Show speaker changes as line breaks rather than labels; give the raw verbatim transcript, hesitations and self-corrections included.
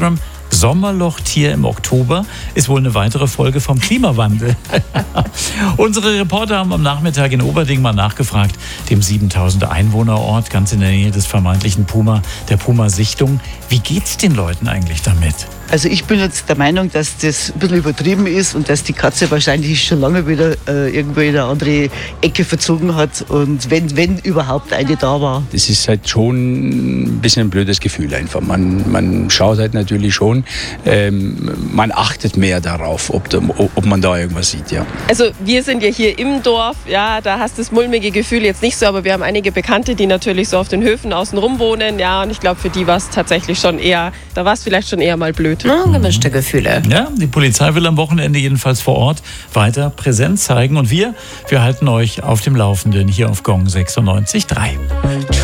Instagram: Sommerlochtier im Oktober ist wohl eine weitere Folge vom Klimawandel. Unsere Reporter haben am Nachmittag in Oberding mal nachgefragt, dem siebentausend Einwohnerort ganz in der Nähe des vermeintlichen Puma, der Puma-Sichtung. Wie geht's den Leuten eigentlich damit?
Also ich bin jetzt der Meinung, dass das ein bisschen übertrieben ist und dass die Katze wahrscheinlich schon lange wieder äh, irgendwo in eine andere Ecke verzogen hat und wenn, wenn überhaupt eine da war.
Das ist halt schon ein bisschen ein blödes Gefühl einfach. Man, man schaut halt natürlich schon, ähm, man achtet mehr darauf, ob, da, ob man da irgendwas sieht, ja.
Also wir sind ja hier im Dorf, ja, da hast du das mulmige Gefühl jetzt nicht so, aber wir haben einige Bekannte, die natürlich so auf den Höfen außenrum wohnen, ja, und ich glaube, für die war es tatsächlich schon eher, da war es vielleicht schon eher mal blöd.
Ja, gemischte Gefühle.
Ja, die Polizei will am Wochenende jedenfalls vor Ort weiter Präsenz zeigen und wir, wir halten euch auf dem Laufenden hier auf Gong sechsundneunzig Komma drei.